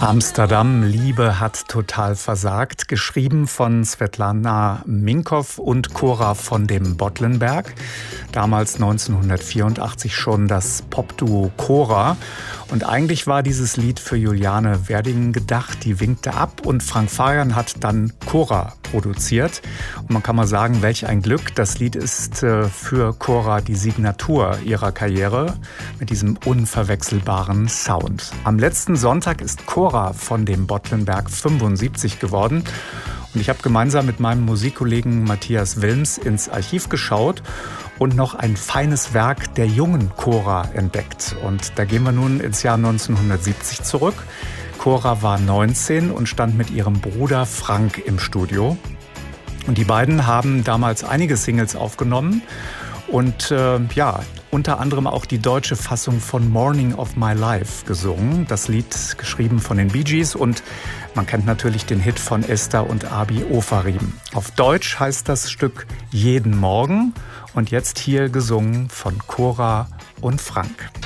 Amsterdam, Liebe hat total versagt. Geschrieben von Svetlana Minkow und Cora von dem Bottlenberg. Damals 1984 schon das Popduo Cora. Und eigentlich war dieses Lied für Juliane Werdingen gedacht. Die winkte ab und Frank Farian hat dann Cora produziert. Und man kann mal sagen, welch ein Glück. Das Lied ist für Cora die Signatur ihrer Karriere mit diesem unverwechselbaren Sound. Am letzten Sonntag ist Cora von dem Bottlenberg 75 geworden. Und ich habe gemeinsam mit meinem Musikkollegen Matthias Wilms ins Archiv geschaut und noch ein feines Werk der jungen Cora entdeckt. Und da gehen wir nun ins Jahr 1970 zurück. Cora war 19 und stand mit ihrem Bruder Frank im Studio. Und die beiden haben damals einige Singles aufgenommen und unter anderem auch die deutsche Fassung von Morning of My Life gesungen. Das Lied geschrieben von den Bee Gees und man kennt natürlich den Hit von Esther und Abi Ofarim. Auf Deutsch heißt das Stück Jeden Morgen und jetzt hier gesungen von Cora und Frank.